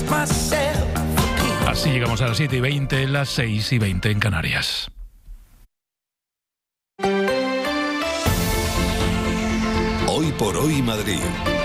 Así llegamos a las 7:20, las 6:20 en Canarias. Hoy por hoy Madrid.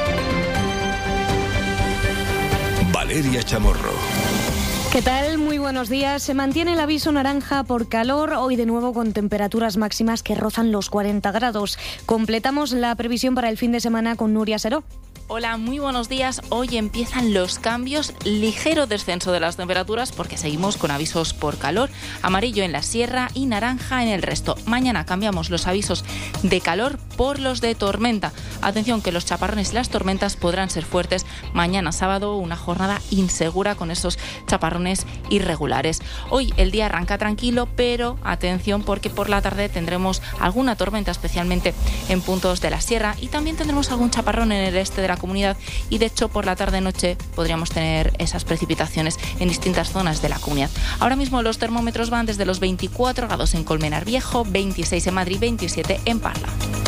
Valeria Chamorro. ¿Qué tal? Muy buenos días. Se mantiene el aviso naranja por calor, hoy de nuevo con temperaturas máximas que rozan los 40 grados. Completamos la previsión para el fin de semana con Nuria Seró. Hola, muy buenos días. Hoy empiezan los cambios, ligero descenso de las temperaturas porque seguimos con avisos por calor, amarillo en la sierra y naranja en el resto. Mañana cambiamos los avisos de calor por los de tormenta. Atención que los chaparrones y las tormentas podrán ser fuertes mañana sábado, una jornada insegura con esos chaparrones irregulares. Hoy el día arranca tranquilo, pero atención porque por la tarde tendremos alguna tormenta, especialmente en puntos de la sierra, y también tendremos algún chaparrón en el este de la comunidad, y de hecho por la tarde-noche podríamos tener esas precipitaciones en distintas zonas de la comunidad. Ahora mismo los termómetros van desde los 24 grados en Colmenar Viejo, 26 en Madrid, 27 en Parla.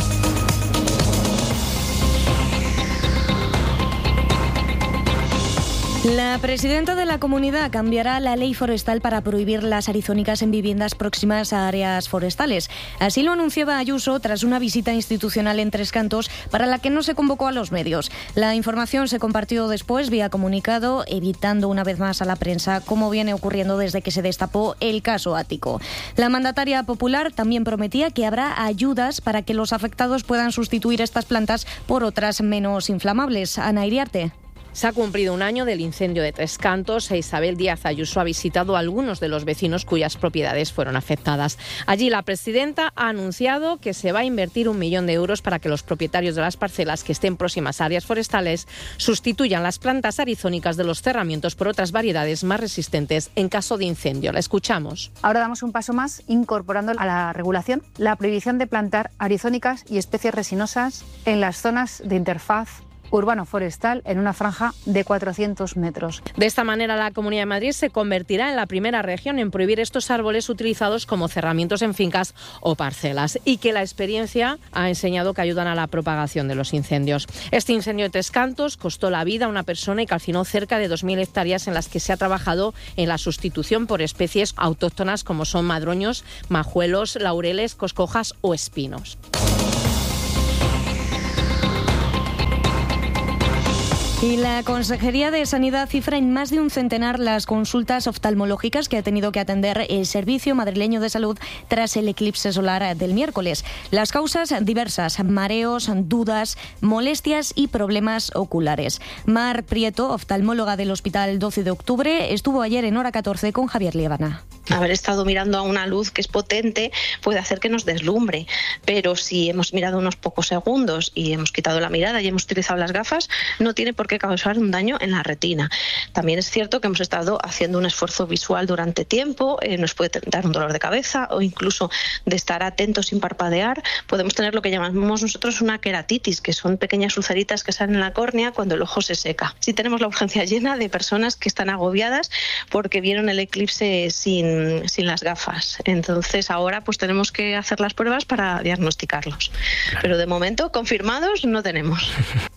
La presidenta de la comunidad cambiará la ley forestal para prohibir las arizónicas en viviendas próximas a áreas forestales. Así lo anunciaba Ayuso tras una visita institucional en Tres Cantos para la que no se convocó a los medios. La información se compartió después vía comunicado, evitando una vez más a la prensa, como viene ocurriendo desde que se destapó el caso Ático. La mandataria popular también prometía que habrá ayudas para que los afectados puedan sustituir estas plantas por otras menos inflamables. Ana Iriarte. Se ha cumplido un año del incendio de Tres Cantos e Isabel Díaz Ayuso ha visitado a algunos de los vecinos cuyas propiedades fueron afectadas. Allí la presidenta ha anunciado que se va a invertir 1 millón de euros para que los propietarios de las parcelas que estén próximas a áreas forestales sustituyan las plantas arizónicas de los cerramientos por otras variedades más resistentes en caso de incendio. La escuchamos. Ahora damos un paso más incorporando a la regulación la prohibición de plantar arizónicas y especies resinosas en las zonas de interfaz urbano-forestal en una franja de 400 metros. De esta manera, la Comunidad de Madrid se convertirá en la primera región en prohibir estos árboles utilizados como cerramientos en fincas o parcelas, y que la experiencia ha enseñado que ayudan a la propagación de los incendios. Este incendio de Tres Cantos costó la vida a una persona y calcinó cerca de 2.000 hectáreas en las que se ha trabajado en la sustitución por especies autóctonas como son madroños, majuelos, laureles, coscojas o espinos. Y la Consejería de Sanidad cifra en más de un centenar las consultas oftalmológicas que ha tenido que atender el Servicio Madrileño de Salud tras el eclipse solar del miércoles. Las causas diversas: mareos, dudas, molestias y problemas oculares. Mar Prieto, oftalmóloga del Hospital 12 de Octubre, estuvo ayer en Hora 14 con Javier Liébana. Haber estado mirando a una luz que es potente puede hacer que nos deslumbre, pero si hemos mirado unos pocos segundos y hemos quitado la mirada y hemos utilizado las gafas, no tiene por qué causar un daño en la retina. También es cierto que hemos estado haciendo un esfuerzo visual durante tiempo, nos puede dar un dolor de cabeza, o incluso de estar atentos sin parpadear podemos tener lo que llamamos nosotros una queratitis, que son pequeñas ulceritas que salen en la córnea cuando el ojo se seca. Sí tenemos la urgencia llena de personas que están agobiadas porque vieron el eclipse sin las gafas. Entonces ahora pues tenemos que hacer las pruebas para diagnosticarlos. Claro. Pero de momento confirmados no tenemos.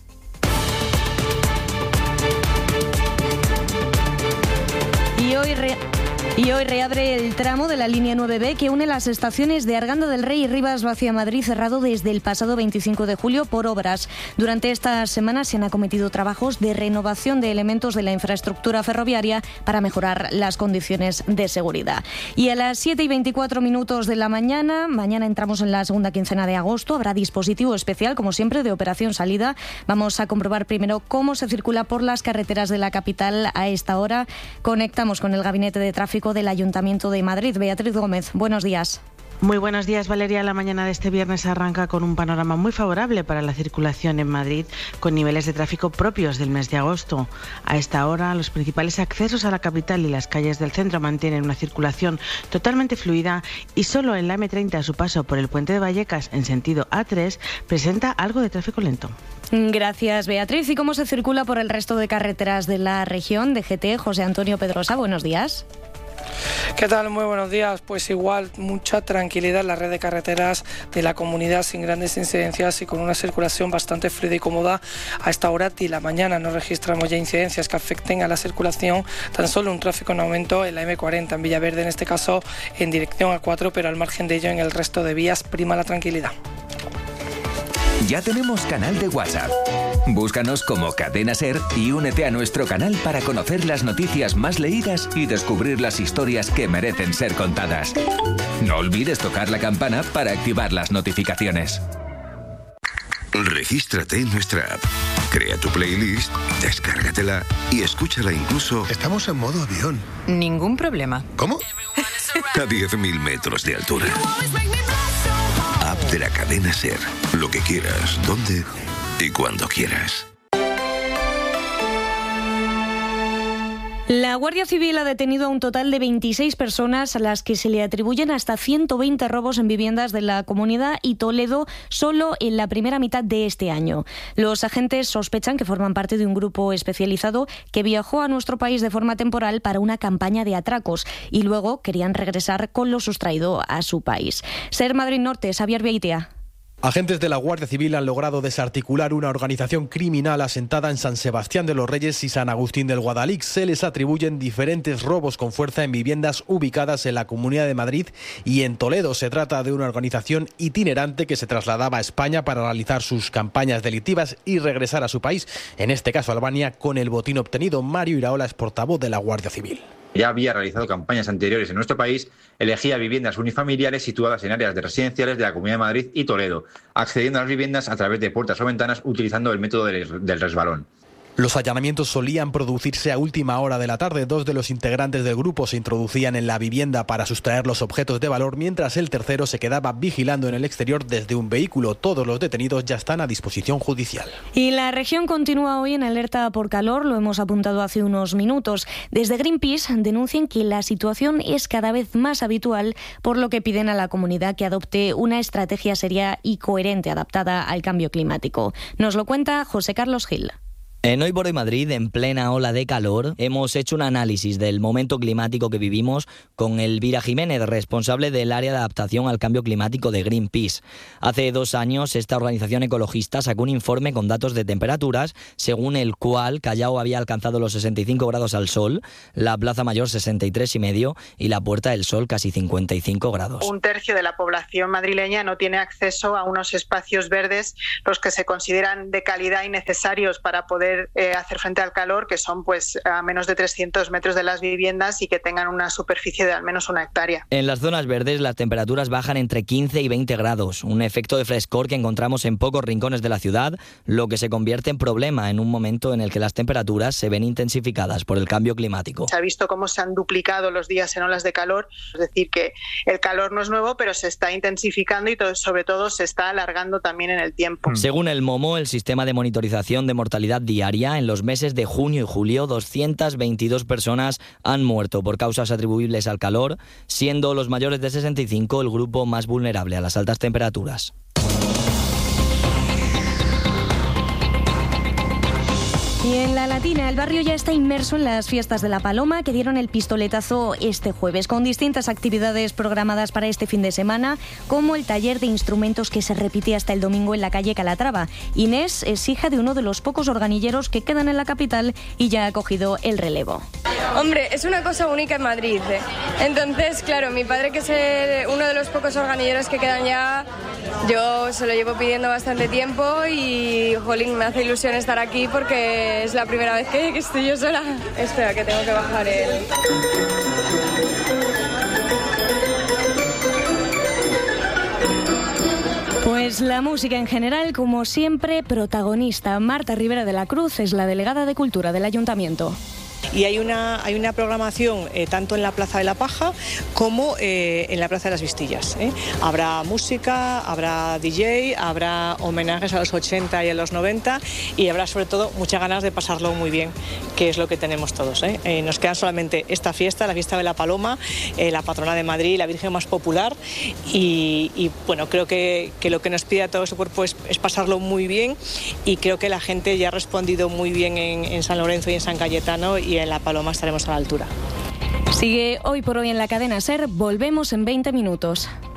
Y hoy reabre el tramo de la línea 9B que une las estaciones de Arganda del Rey y Rivas Vacia Madrid, cerrado desde el pasado 25 de julio por obras. Durante estas semanas se han acometido trabajos de renovación de elementos de la infraestructura ferroviaria para mejorar las condiciones de seguridad. Y a las 7:24 de la mañana entramos en la segunda quincena de agosto. Habrá dispositivo especial, como siempre, de operación salida. Vamos a comprobar primero cómo se circula por las carreteras de la capital a esta hora. Conectamos con el Gabinete de Tráfico del Ayuntamiento de Madrid. Beatriz Gómez, buenos días. Muy buenos días, Valeria. La mañana de este viernes arranca con un panorama muy favorable para la circulación en Madrid, con niveles de tráfico propios del mes de agosto. A esta hora, los principales accesos a la capital y las calles del centro mantienen una circulación totalmente fluida, y solo en la M30, a su paso por el puente de Vallecas en sentido A3, presenta algo de tráfico lento. Gracias, Beatriz. ¿Y cómo se circula por el resto de carreteras de la región? DGT, José Antonio Pedrosa, buenos días. ¿Qué tal? Muy buenos días. Pues igual, mucha tranquilidad en la red de carreteras de la comunidad, sin grandes incidencias y con una circulación bastante fluida y cómoda. A esta hora de la mañana no registramos ya incidencias que afecten a la circulación, tan solo un tráfico en aumento en la M40 en Villaverde, en este caso en dirección A4, pero al margen de ello en el resto de vías prima la tranquilidad. Ya tenemos canal de WhatsApp. Búscanos como Cadena Ser y únete a nuestro canal para conocer las noticias más leídas y descubrir las historias que merecen ser contadas. No olvides tocar la campana para activar las notificaciones. Regístrate en nuestra app. Crea tu playlist, descárgatela y escúchala incluso... Estamos en modo avión. Ningún problema. ¿Cómo? A 10.000 metros de altura. App de la Cadena Ser. Lo que quieras, donde y cuando quieras. La Guardia Civil ha detenido a un total de 26 personas a las que se le atribuyen hasta 120 robos en viviendas de la Comunidad y Toledo solo en la primera mitad de este año. Los agentes sospechan que forman parte de un grupo especializado que viajó a nuestro país de forma temporal para una campaña de atracos y luego querían regresar con lo sustraído a su país. Ser Madrid Norte, Xavier Beitia. Agentes de la Guardia Civil han logrado desarticular una organización criminal asentada en San Sebastián de los Reyes y San Agustín del Guadalix. Se les atribuyen diferentes robos con fuerza en viviendas ubicadas en la Comunidad de Madrid y en Toledo. Se trata de una organización itinerante que se trasladaba a España para realizar sus campañas delictivas y regresar a su país, en este caso Albania, con el botín obtenido. Mario Iraola es portavoz de la Guardia Civil. Ya había realizado campañas anteriores en nuestro país, elegía viviendas unifamiliares situadas en áreas de residenciales de la Comunidad de Madrid y Toledo, accediendo a las viviendas a través de puertas o ventanas utilizando el método del resbalón. Los allanamientos solían producirse a última hora de la tarde. Dos de los integrantes del grupo se introducían en la vivienda para sustraer los objetos de valor, mientras el tercero se quedaba vigilando en el exterior desde un vehículo. Todos los detenidos ya están a disposición judicial. Y la región continúa hoy en alerta por calor, lo hemos apuntado hace unos minutos. Desde Greenpeace denuncian que la situación es cada vez más habitual, por lo que piden a la comunidad que adopte una estrategia seria y coherente adaptada al cambio climático. Nos lo cuenta José Carlos Gil. En Hoy por Hoy Madrid, en plena ola de calor, hemos hecho un análisis del momento climático que vivimos con Elvira Jiménez, responsable del área de adaptación al cambio climático de Greenpeace. Hace 2 años, esta organización ecologista sacó un informe con datos de temperaturas, según el cual Callao había alcanzado los 65 grados al sol, la Plaza Mayor 63,5 y la Puerta del Sol casi 55 grados. Un tercio de la población madrileña no tiene acceso a unos espacios verdes, los que se consideran de calidad y necesarios para poder hacer frente al calor, que son pues a menos de 300 metros de las viviendas y que tengan una superficie de al menos 1 hectárea. En las zonas verdes las temperaturas bajan entre 15 y 20 grados, un efecto de frescor que encontramos en pocos rincones de la ciudad, lo que se convierte en problema en un momento en el que las temperaturas se ven intensificadas por el cambio climático. Se ha visto cómo se han duplicado los días en olas de calor, es decir, que el calor no es nuevo, pero se está intensificando y sobre todo se está alargando también en el tiempo. Según el MOMO, el sistema de monitorización de mortalidad diaria, en los meses de junio y julio, 222 personas han muerto por causas atribuibles al calor, siendo los mayores de 65 el grupo más vulnerable a las altas temperaturas. Y en La Latina, el barrio ya está inmerso en las fiestas de la Paloma, que dieron el pistoletazo este jueves, con distintas actividades programadas para este fin de semana, como el taller de instrumentos que se repite hasta el domingo en la calle Calatrava. Inés es hija de uno de los pocos organilleros que quedan en la capital y ya ha cogido el relevo. Hombre, es una cosa única en Madrid, ¿eh? Entonces, claro, mi padre, que es uno de los pocos organilleros que quedan ya, yo se lo llevo pidiendo bastante tiempo y, jolín, me hace ilusión estar aquí porque es la primera vez que estoy yo sola. Espera, que tengo que bajar el... Pues la música en general, como siempre, protagonista. Marta Rivera de la Cruz es la delegada de Cultura del Ayuntamiento. Y hay una programación tanto en la Plaza de la Paja como en la Plaza de las Vistillas. Habrá música, habrá DJ, habrá homenajes a los 80 y a los 90 y habrá sobre todo muchas ganas de pasarlo muy bien, que es lo que tenemos todos. Nos queda solamente esta fiesta, la fiesta de la Paloma, la patrona de Madrid, la Virgen más popular y bueno, creo que lo que nos pide a todo ese cuerpo es pasarlo muy bien y creo que la gente ya ha respondido muy bien en San Lorenzo y en San Cayetano y en la Paloma estaremos a la altura. Sigue Hoy por Hoy en la cadena SER. Volvemos en 20 minutos.